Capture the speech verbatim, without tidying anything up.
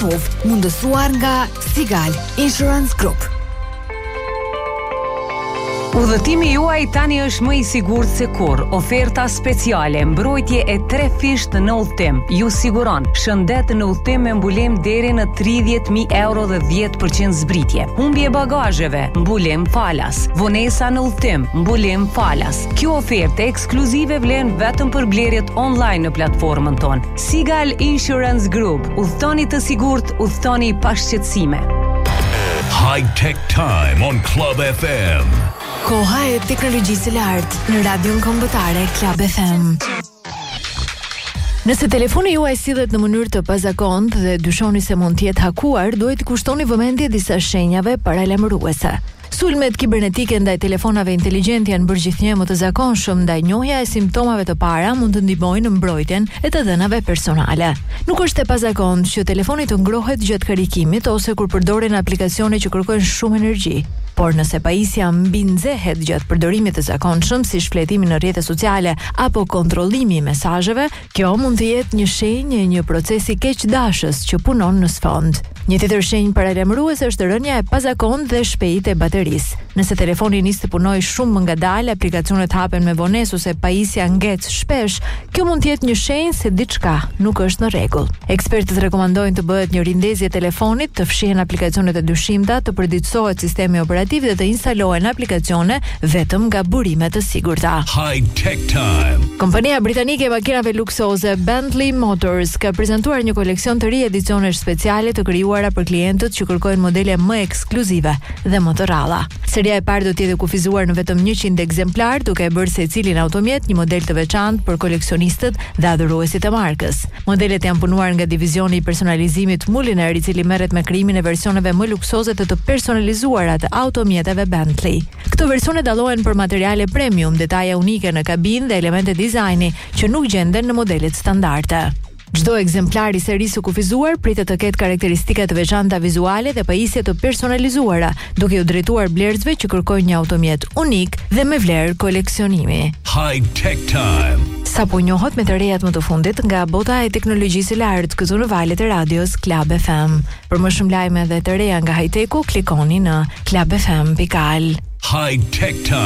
SUV, mundësuar nga Sigal Insurance Group. Udhëtimi juaj tani është më i sigurt se kurrë. Oferta speciale, mbrojtje e tre fisht në udhëtim. Ju siguron shëndet në udhëtim me mbulem deri në tridhjetë mijë euro dhe dhjetë përqind zbritje. Humbje bagazheve, mbulem falas. Vonesa në udhëtim, mbulem falas. Kjo ofertë ekskluzive vlen vetëm për blerjet online në platformën tonë. Sigal Insurance Group. Udhëtoni të sigurt, udhëtoni pa shqetësime. High Tech Time on Club F M. Koha e teknologjisë së lartë në radion kombëtare Club F M. Nëse telefoni juaj sillet në mënyrë të pazakontë dhe dyshoni se mund të jetë hakuar, duhet të kushtoni vëmendje disa shenjave paralajmëruese. Sulmet kibernetike ndaj telefonave inteligjent janë bërë gjithnjë më të zakonshëm, ndaj njohja e simptomave të para mund të ndihmojnë në mbrojtjen e të dhënave personale. Nuk është e pazakontë që telefoni të ngrohet gjatë karikimit ose kur përdoren aplikacione që kërkojnë shumë energji. Por nëse pajisja mbi nxehet gjatë përdorimit të zakonshëm, si shfletimi në rrjete sociale apo kontrollimi i mesazheve, kjo mund të jetë një shenjë e një procesi keqdashës që punon në sfond. Një tjetër shenjë paralajmëruese është rënja e pazakontë dhe shpejtë e baterisë. Nëse telefoni nis të punojë shumë më ngadalë, aplikacionet hapen me vonesë ose pajisja ngec shpesh, kjo mund të jetë një shenjë se diçka nuk është në rregull. Ekspertët rekomandojnë të bëhet një rindezje telefonit, të fshihen aplikacionet e dyshimta, të përditësohet sistemi operativ dhe të instalohen aplikacione vetëm nga burime të sigurta. High Tech Time. Kompania britanike e makinave luksoze Bentley Motors ka prezantuar një koleksion të ri edicionesh speciale të krijuara për klientët që kërkojnë modele më ekskluzive dhe më të ralla. Seria e parë do të jetë kufizuar në vetëm njëqind ekzemplar, duke e bërë secilin automjet një model të veçantë për koleksionistët dhe adhuruesit e markës. Modelet janë punuar nga divizioni i personalizimit Mulliner, i cili merret me krijimin e versioneve më luksoze të të personalizuara të automjeteve Bentley. Këto versione dallohen për materiale premium, detaje unike në kabinë dhe elemente dizajni që nuk gjenden në modelet standarde. Çdo ekzemplar i serisë së kufizuar pritet të ketë karakteristika të veçanta vizuale dhe pajisje të personalizuara, duke u drejtuar blerësve që kërkojnë një automjet unik dhe me vlerë koleksionimi. High Tech Time. Sapo njohët me të rejat më të fundit nga bota e teknologjisë së lartë këtu në valët e radios Club F M. Për më shumë lajme dhe të reja nga high-techu, klikoni në club f m dot al. High Tech Time.